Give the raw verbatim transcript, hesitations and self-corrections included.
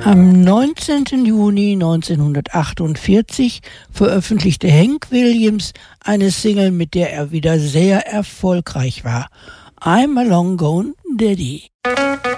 Am neunzehnten Juni neunzehnhundertachtundvierzig veröffentlichte Hank Williams eine Single, mit der er wieder sehr erfolgreich war. I'm a Long Gone Daddy.